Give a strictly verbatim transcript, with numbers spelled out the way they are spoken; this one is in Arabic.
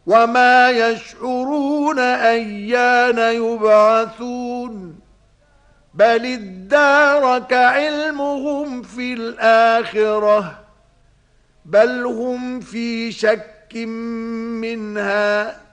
وما يشعرون أيان يبعثون بل ادارك علمهم في الآخرة بل هم في شك منها